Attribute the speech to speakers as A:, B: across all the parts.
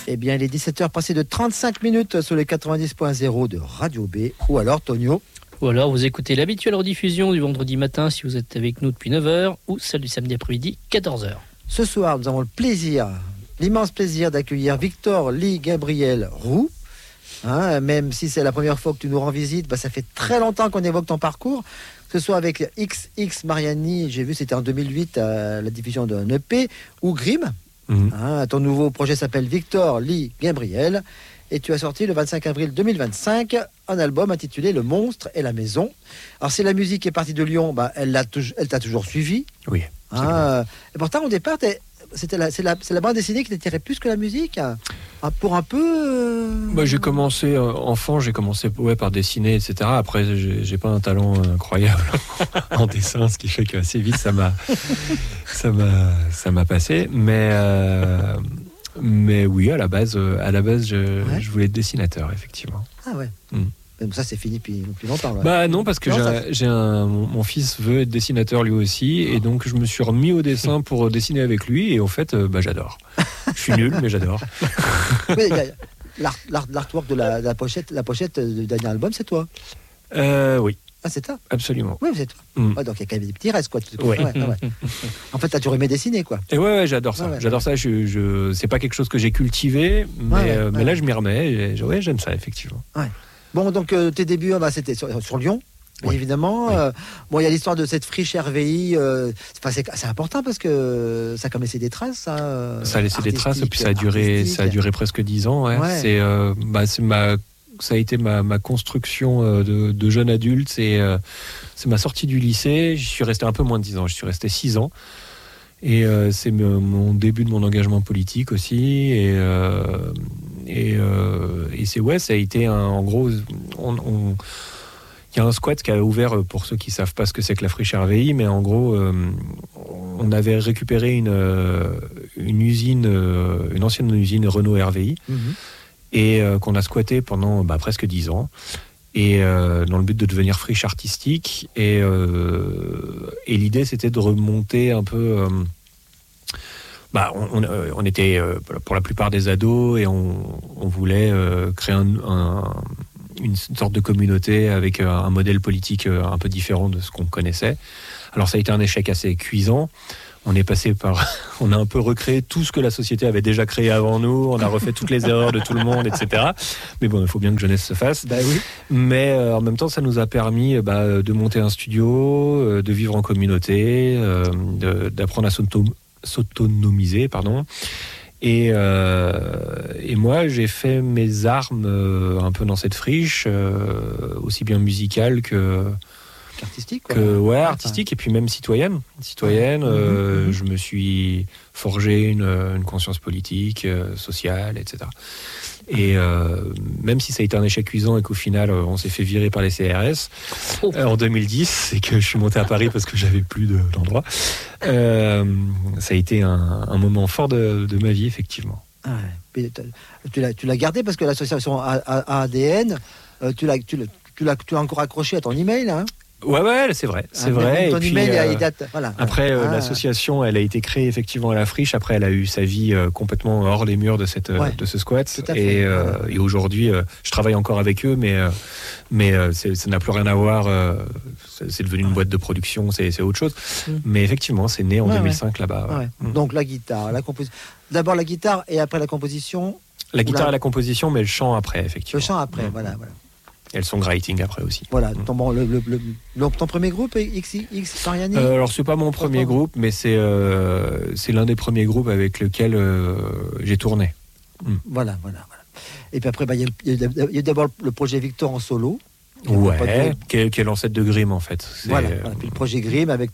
A: Eh bien, il est 17h passé de 35 minutes sur les 90.0 de Radio B. Ou alors, Tonio.
B: Ou alors, vous écoutez l'habituelle rediffusion du vendredi matin si vous êtes avec nous depuis 9h ou celle du samedi après-midi, 14h.
A: Ce soir, nous avons l'immense plaisir d'accueillir Victor Lee Gabriel Roux. Même si c'est la première fois que tu nous rends visite, ça fait très longtemps qu'on évoque ton parcours. Que ce soit avec XX Mariani, j'ai vu, c'était en 2008, la diffusion d'un EP, ou Grimm. Ton nouveau projet s'appelle Victor Lee Gabriel. Et tu as sorti le 25 avril 2025 un album intitulé Le Monstre et la Maison. Alors, si la musique est partie de Lyon, elle t'a toujours suivi.
C: Oui.
A: Et pourtant, au départ, c'est la bande dessinée qui t'attirait plus que la musique. Pour un peu.
C: J'ai commencé enfant, j'ai commencé par dessiner, etc. Après, j'ai pas un talent incroyable en dessin, ce qui fait qu'assez vite ça m'a passé. Mais oui, à la base, je voulais être dessinateur, effectivement.
A: Ah ouais. Donc ça, c'est fini depuis longtemps. Là.
C: Non, parce que mon fils veut être dessinateur lui aussi, et donc je me suis remis au dessin pour dessiner avec lui, et en fait, j'adore. Je suis nul, mais j'adore.
A: L'artwork de la pochette du dernier album, c'est toi?
C: Oui.
A: Ah, c'est toi?
C: Absolument.
A: Oui, c'est toi. Donc il y a quand même des petits restes, quoi.
C: Ouais.
A: En fait, t'as toujours aimé dessiner, quoi.
C: Et ouais, j'adore ça. J'adore ça. C'est pas quelque chose que j'ai cultivé, mais là, je m'y remets. J'aime ça, effectivement. Ouais.
A: Bon, donc tes débuts, c'était sur Lyon. Oui. Évidemment.
C: Oui.
A: Il y a l'histoire de cette friche RVI. C'est important parce que ça a comme laissé des traces. Ça
C: a laissé des traces, et puis ça a duré presque 10 ans. Ouais. Ça a été ma construction de jeune adulte. C'est ma sortie du lycée. J'y suis resté un peu moins de 10 ans. Je suis resté 6 ans. Et c'est mon début de mon engagement politique aussi. Et ça a été en gros. Il y a un squat qui a ouvert, pour ceux qui ne savent pas ce que c'est que la friche RVI, mais en gros, on avait récupéré une usine, une ancienne usine Renault RVI, et qu'on a squatté pendant presque 10 ans, et dans le but de devenir friche artistique. Et l'idée, c'était de remonter un peu... on était pour la plupart des ados, et on voulait créer une sorte de communauté avec un modèle politique un peu différent de ce qu'on connaissait. Alors ça a été un échec assez cuisant. On a un peu recréé tout ce que la société avait déjà créé avant nous. On a refait toutes les erreurs de tout le monde, etc. Mais bon, il faut bien que jeunesse se fasse.
A: Oui.
C: Mais en même temps, ça nous a permis de monter un studio, de vivre en communauté, d'apprendre à s'autonomiser, Et moi, j'ai fait mes armes un peu dans cette friche, aussi bien musicale
A: artistique,
C: artistique, et puis même citoyenne. Je me suis forgé une conscience politique, sociale, etc. Et même si ça a été un échec cuisant et qu'au final on s'est fait virer par les CRS en 2010, et que je suis monté à Paris parce que j'avais plus d'endroit, ça a été un moment fort de ma vie, effectivement.
A: Tu l'as gardé parce que l'association ADN, tu l'as encore accroché à ton email, hein?
C: Ouais, c'est vrai.
A: Ton
C: et puis,
A: email, il date. Voilà.
C: Après, l'association, elle a été créée effectivement à la friche. Après, elle a eu sa vie complètement hors les murs de ce squat. Et aujourd'hui, je travaille encore avec eux, mais ça n'a plus rien à voir. C'est devenu une boîte de production, c'est autre chose. Mais effectivement, c'est né en 2005 là-bas.
A: Donc la guitare, la composition. D'abord la guitare et après la composition.
C: La guitare et la composition, mais le chant après, effectivement.
A: Le chant après, voilà.
C: Et le songwriting après aussi.
A: Voilà, ton premier groupe, XX Mariani.
C: Alors c'est pas mon premier groupe, mais c'est l'un des premiers groupes avec lequel j'ai tourné.
A: Voilà. Et puis après, il y a d'abord le projet Victor en solo.
C: Qui est l'ancêtre de Grimm, en fait.
A: Voilà. Puis le projet Grimm avec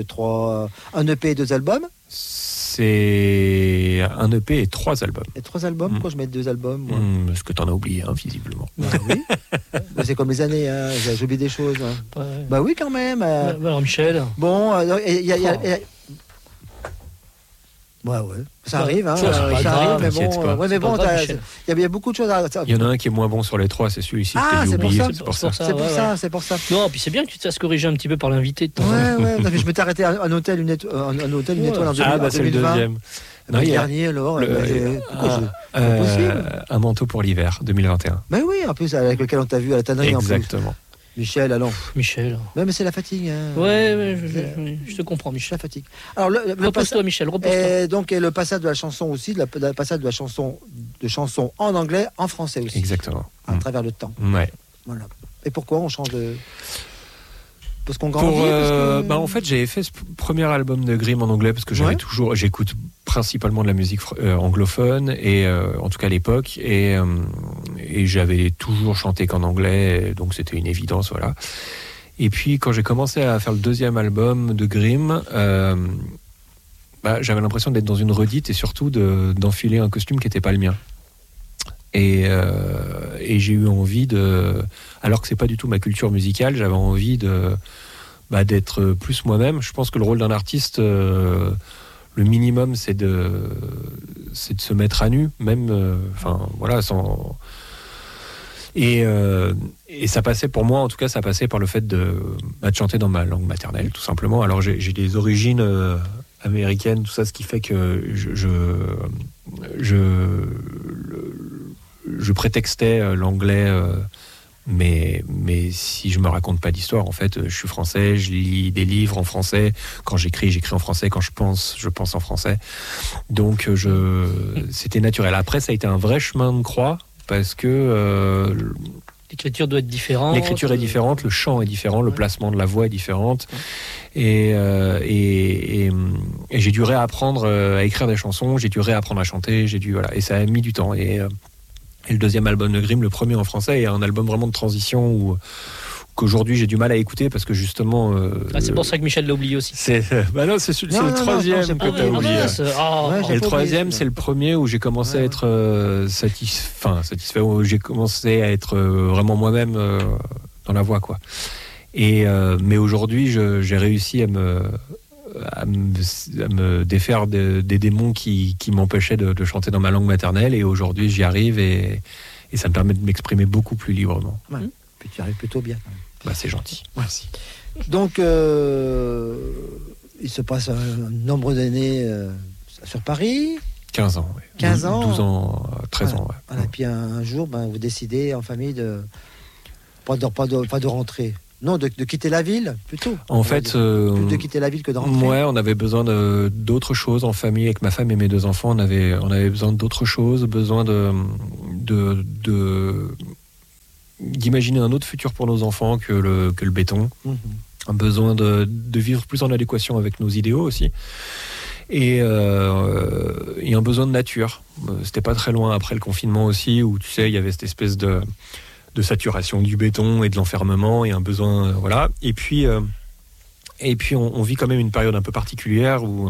A: un EP et 2 albums.
C: C'est un EP et 3 albums.
A: Et 3 albums? Pourquoi je mets 2 albums, moi?
C: Parce que t'en as oublié, visiblement.
A: Oui. C'est comme les années, j'oublie des choses. Oui, quand même.
B: Alors, Michel.
A: Bon, il y a... Ouais, ça arrive, ça arrive, mais bon, il y a beaucoup de choses à...
C: Il y en a un qui est moins bon sur les 3, c'est celui-ci.
A: C'est pour ça.
B: Non, puis c'est bien que tu te fasses corriger un petit peu par l'invité.
A: Je m'étais arrêté à un hôtel, une étoile en 2020.
C: C'est le deuxième. Non,
A: Le
C: il y a
A: dernier, alors.
C: un manteau pour l'hiver 2021.
A: Mais oui, en plus, avec lequel on t'a vu à la tannerie.
C: Exactement.
A: En plus. Michel, alors.
B: Michel.
A: Ouais, mais c'est la fatigue. Hein.
B: Ouais, je te comprends,
A: La
B: Michel.
A: fatigue. Alors,
B: Repose-toi, Michel, repose-toi.
A: et donc, et le passage de la chanson aussi, le passage de la chanson en anglais, en français aussi.
C: Exactement.
A: À travers le temps.
C: Ouais.
A: Voilà. Et pourquoi on change de. Parce qu'on grandit
C: En fait, j'avais fait ce premier album de Grimm en anglais parce que j'écoute principalement de la musique anglophone et en tout cas à l'époque et j'avais toujours chanté qu'en anglais, donc c'était une évidence, voilà. Et puis quand j'ai commencé à faire le deuxième album de Grimm, j'avais l'impression d'être dans une redite et surtout d'enfiler un costume qui n'était pas le mien. Et j'ai eu envie alors que c'est pas du tout ma culture musicale, j'avais envie d'être plus moi-même. Je pense que le rôle d'un artiste, le minimum, c'est de se mettre à nu, même, sans. Et ça passait pour moi, en tout cas, ça passait par le fait de chanter dans ma langue maternelle, tout simplement. Alors j'ai des origines américaines, tout ça, ce qui fait que je prétextais l'anglais, mais si je me raconte pas d'histoire, en fait, je suis français, je lis des livres en français. Quand j'écris en français. Quand je pense en français. Donc, c'était naturel. Après, ça a été un vrai chemin de croix parce que
B: l'écriture doit être différente.
C: L'écriture est différente, le chant est différent, le placement de la voix est différent. Et j'ai dû réapprendre à écrire des chansons, j'ai dû réapprendre à chanter, et ça a mis du temps. Et le deuxième album de Grimm, le premier en français, est un album vraiment de transition qu'aujourd'hui j'ai du mal à écouter parce que justement.
B: C'est pour ça que Michel l'a oublié aussi.
C: C'est le troisième que tu as oublié. Et le troisième, c'est le premier où j'ai commencé à être satisfait, où j'ai commencé à être vraiment moi-même dans la voix, quoi. Mais aujourd'hui, j'ai réussi à me défaire des démons qui m'empêchaient de chanter dans ma langue maternelle, et aujourd'hui j'y arrive et ça me permet de m'exprimer beaucoup plus librement.
A: Ouais. Puis tu arrives plutôt bien.
C: C'est gentil, merci.
A: Donc il se passe un nombre d'années sur Paris.
C: 15 ans, ouais.
A: 15 ans
C: 12 ans, 13 ans, ouais.
A: Voilà. Et puis un jour, vous décidez en famille pas de rentrer. Non, de quitter la ville, plutôt.
C: En fait,
A: plus de quitter la ville que de rentrer.
C: Ouais, on avait besoin d'autres choses en famille avec ma femme et mes deux enfants. On avait besoin d'autres choses, besoin d'imaginer un autre futur pour nos enfants que le béton. Un besoin de vivre plus en adéquation avec nos idéaux aussi. Et un besoin de nature. C'était pas très loin après le confinement aussi, où tu sais, il y avait cette espèce de saturation du béton et de l'enfermement et un besoin, voilà. Et puis on vit quand même une période un peu particulière où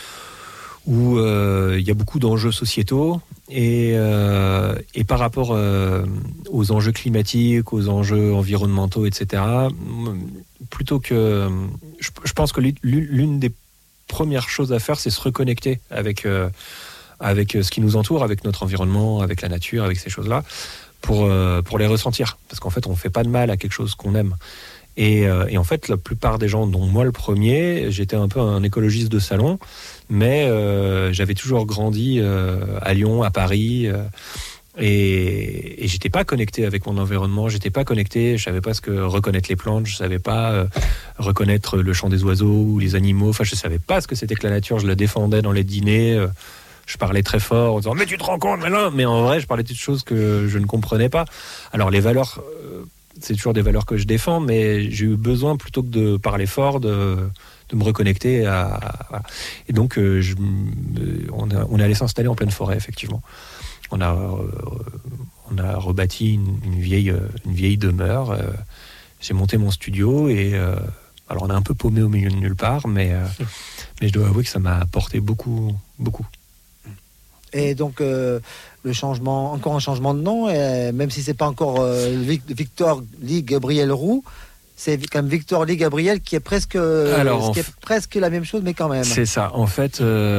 C: il y a beaucoup d'enjeux sociétaux et par rapport aux enjeux climatiques, aux enjeux environnementaux, etc. Plutôt que, je pense que l'une des premières choses à faire, c'est se reconnecter avec ce qui nous entoure, avec notre environnement, avec la nature, avec ces choses-là. Pour les ressentir, parce qu'en fait on fait pas de mal à quelque chose qu'on aime, et en fait la plupart des gens, dont moi le premier, j'étais un peu un écologiste de salon, mais j'avais toujours grandi à Lyon, à Paris, et j'étais pas connecté avec mon environnement, je savais pas ce que reconnaître les plantes, je savais pas reconnaître le chant des oiseaux ou les animaux, enfin je savais pas ce que c'était que la nature, je la défendais dans les dîners. Je parlais très fort en disant « Mais tu te rends compte, mais en vrai, je parlais de choses que je ne comprenais pas. » Alors, les valeurs, c'est toujours des valeurs que je défends, mais j'ai eu besoin, plutôt que de parler fort, de me reconnecter à... Et donc, on est allé s'installer en pleine forêt, effectivement. On a rebâti une vieille demeure. J'ai monté mon studio et... alors, on a un peu paumé au milieu de nulle part, mais je dois avouer que ça m'a apporté beaucoup, beaucoup.
A: Et donc, encore un changement de nom, même si c'est pas encore Victor Lee Gabriel Roux, c'est quand même Victor Lee Gabriel qui est presque la même chose, mais quand même. C'est ça.
C: En fait,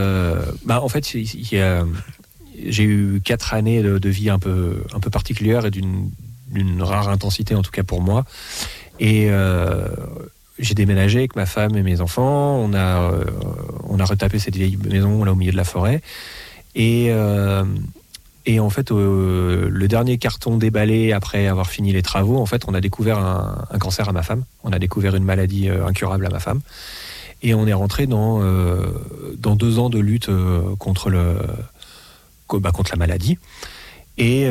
C: j'ai eu 4 années de vie un peu particulière et d'une rare intensité, en tout cas pour moi. Et j'ai déménagé avec ma femme et mes enfants. On a retapé cette vieille maison là au milieu de la forêt. Et en fait, le dernier carton déballé après avoir fini les travaux, en fait, on a découvert un cancer à ma femme. On a découvert une maladie incurable à ma femme. Et on est rentré dans 2 ans de lutte contre la maladie. Et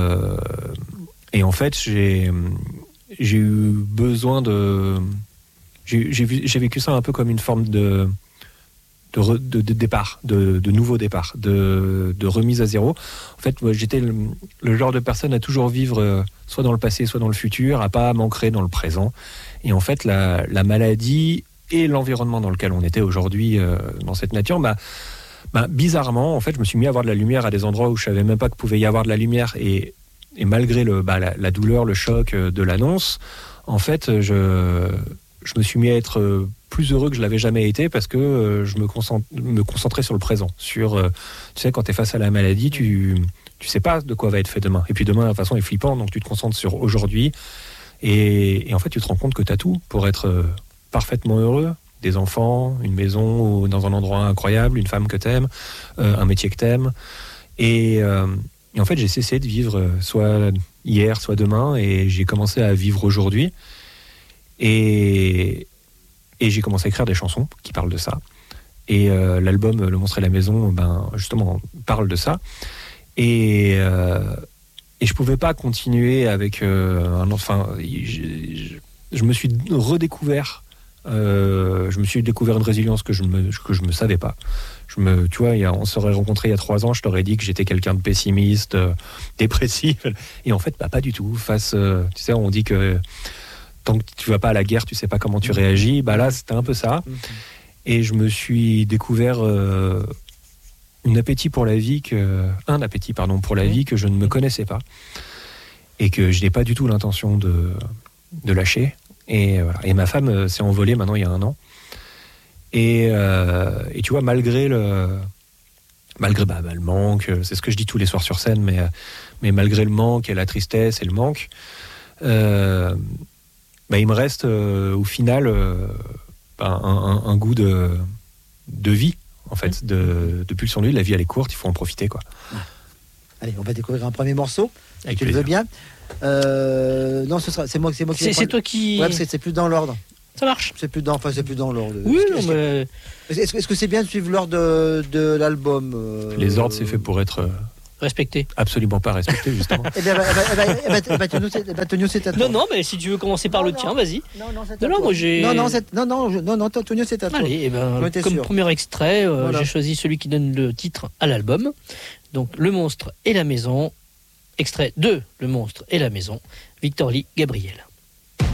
C: en fait, j'ai eu besoin de... J'ai vécu ça un peu comme une forme de départ, de nouveau départ, de remise à zéro. En fait, moi, j'étais le genre de personne à toujours vivre soit dans le passé, soit dans le futur, à pas m'ancrer dans le présent. Et en fait, la maladie et l'environnement dans lequel on était aujourd'hui, dans cette nature, bizarrement, en fait, je me suis mis à avoir de la lumière à des endroits où je savais même pas qu'il pouvait y avoir de la lumière. Et malgré la douleur, le choc de l'annonce, en fait, je me suis mis à être plus heureux que je l'avais jamais été parce que je me concentrais sur le présent. Sur, tu sais, quand tu es face à la maladie, tu sais pas de quoi va être fait demain. Et puis demain, de toute façon, est flippant, donc tu te concentres sur aujourd'hui. Et en fait, tu te rends compte que tu as tout pour être parfaitement heureux. Des enfants, une maison dans un endroit incroyable, une femme que t'aimes, un métier que t'aimes. Et en fait, j'ai cessé de vivre soit hier, soit demain, et j'ai commencé à vivre aujourd'hui. Et j'ai commencé à écrire des chansons qui parlent de ça. Et l'album Le Monstre et la Maison, justement, parle de ça. Et je pouvais pas continuer avec je me suis redécouvert. Je me suis découvert une résilience que je me savais pas. Tu vois, on se serait rencontrés il y a 3 ans, je t'aurais dit que j'étais quelqu'un de pessimiste, dépressif. Et en fait, pas du tout. Tu sais, on dit que tant que tu vas pas à la guerre, tu sais pas comment tu réagis. Là, c'était un peu ça. Et je me suis découvert un appétit pour la vie que je ne me connaissais pas et que je n'ai pas du tout l'intention de lâcher. Et voilà. Et ma femme s'est envolée maintenant il y a 1 an. Et tu vois, malgré le manque, c'est ce que je dis tous les soirs sur scène, mais malgré le manque et la tristesse et le manque, il me reste au final un goût de vie, en fait, de pulsion de vie. La vie, elle est courte, il faut en profiter, quoi.
A: Allez, on va découvrir un premier morceau, si tu le veux bien. Non, c'est moi qui.
B: C'est toi qui.
A: Ouais, parce que c'est plus dans l'ordre.
B: Ça marche.
A: C'est plus dans l'ordre.
B: Oui, mais.
A: Est-ce que c'est bien de suivre l'ordre de l'album
C: Les ordres, c'est fait pour être
B: respecté.
C: Absolument pas respecté, justement.
A: Tonio, c'est à toi.
B: Non, mais si tu veux commencer par le tien, vas-y.
A: Non,
B: moi j'ai.
A: Non, Tonio, c'est à toi.
B: Allez, comme premier extrait, j'ai choisi celui qui donne le titre à l'album. Donc, Le Monstre et la Maison. Extrait de Le Monstre et la Maison, Victor Lee Gabriel.